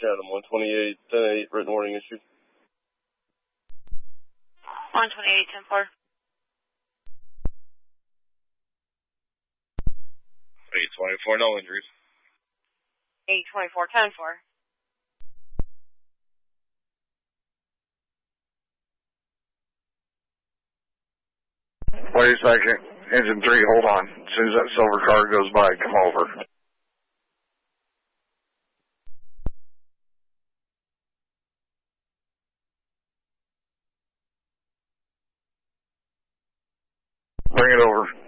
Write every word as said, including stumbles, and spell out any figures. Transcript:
Chatham, one twenty-eight, ten eight, written warning issued. one twenty-eight, ten four. eight twenty-four, no injuries. eight twenty-four, ten four. Wait a second. Engine three, hold on. As soon as that silver car goes by, come over. Bring it over.